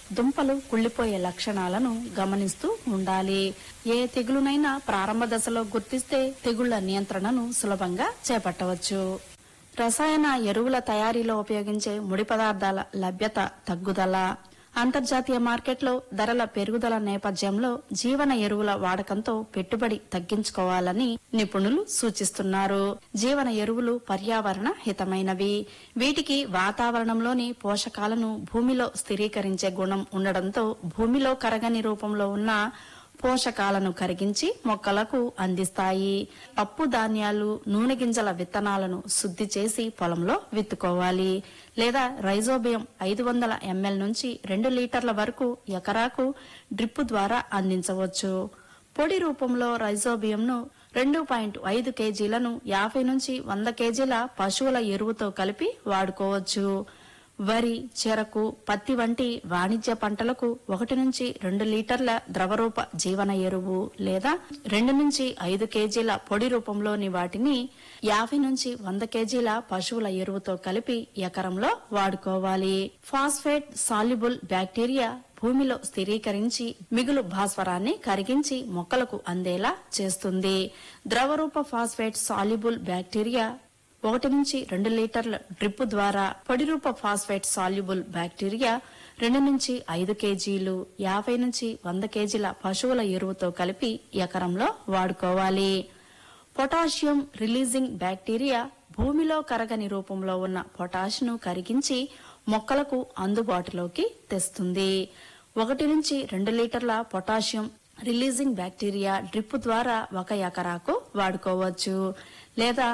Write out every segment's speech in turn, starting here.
దుంపలు కుళ్ళిపోయే లక్షణాలను గమనిస్తూ ఉండాలి. ఏ తెగులునైనా ప్రారంభ దశలో గుర్తిస్తే తెగుళ్ల నియంత్రణను సులభంగా చేపట్టవచ్చు. రసాయన ఎరువుల తయారీలో ఉపయోగించే ముడి పదార్థాల లభ్యత తగ్గుదల. అంతర్జాతీయ మార్కెట్లో ధరల పెరుగుదల నేపథ్యంలో జీవన ఎరువుల వాడకంతో పెట్టుబడి తగ్గించుకోవాలని నిపుణులు సూచిస్తున్నారు. జీవన ఎరువులు పర్యావరణ హితమైనవి. వీటికి వాతావరణంలోని పోషకాలను భూమిలో స్థిరీకరించే గుణం ఉండడంతో భూమిలో కరగని రూపంలో ఉన్న పోషకాలను కరిగించి మొక్కలకు అందిస్తాయి. పప్పు ధాన్యాలు, నూనె గింజల విత్తనాలను శుద్ధి చేసి పొలంలో విత్తుకోవాలి. లేదా రైజోబియం 500 ml నుంచి 2 లీటర్ల వరకు ఎకరాకు డ్రిప్ ద్వారా అందించవచ్చు. పొడి రూపంలో రైజోబియంను 2.5 kgలను 50 నుంచి 100 kgల పశువుల ఎరువుతో కలిపి వాడుకోవచ్చు. వరి, చెరకు, పత్తి వంటి వాణిజ్య పంటలకు 1 నుంచి 2 లీటర్ల ద్రవరూప జీవన ఎరువు లేదా 2 నుంచి 5 kgల పొడి రూపంలోని వాటిని 50 నుంచి 100 kgల పశువుల ఎరువుతో కలిపి ఎకరంలో వాడుకోవాలి. ఫాస్ఫేట్ సాల్యుబుల్ బ్యాక్టీరియా భూమిలో స్థిరీకరించి మిగులు భాస్వరాన్ని కరిగించి మొక్కలకు అందేలా చేస్తుంది. ద్రవరూప ఫాస్ఫేట్ సాల్యుబుల్ బ్యాక్టీరియా 1 నుంచి 2 లీటర్ల డ్రిప్ ద్వారా, పొడిరూప ఫాస్ఫేట్ సాల్యుబుల్ బ్యాక్టీరియా 2 నుంచి 5 kgలు 50 నుంచి 100 kgల పశువుల ఎరువుతో కలిపి ఎకరంలో వాడుకోవాలి. పొటాషియం రిలీజింగ్ బ్యాక్టీరియా భూమిలో కరగని రూపంలో ఉన్న పొటాషియం కరిగించి మొక్కలకు అందుబాటులోకి తెస్తుంది. 1 నుంచి 2 లీటర్ల పొటాషియం రిలీజింగ్ బ్యాక్టీరియా డ్రిప్ ద్వారా 1 ఎకరాకు వాడుకోవచ్చు. లేదా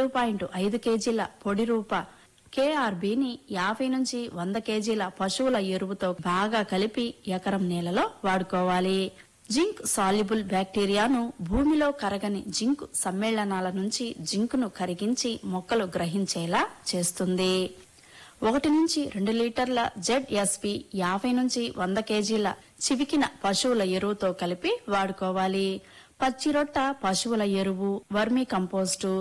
2.5 kgల పొడి రూప KRBని 50 నుంచి 100 kgల పశువుల ఎరువుతో బాగా కలిపి ఎకరం నేలలో వాడుకోవాలి. జింక్ సాల్యుబుల్ బ్యాక్టీరియాను భూమిలో కరగని జింక్ సమ్మేళనాల నుంచి జింకును కరిగించి మొక్కలు గ్రహించేలా చేస్తుంది. 1 నుంచి 2 లీటర్ల ZSP 50 నుంచి 100 kgల చివికిన పశువుల ఎరువుతో కలిపి వాడుకోవాలి. పచ్చిరొట్ట పశువుల ఎరువు, వర్మీ కంపోస్టు,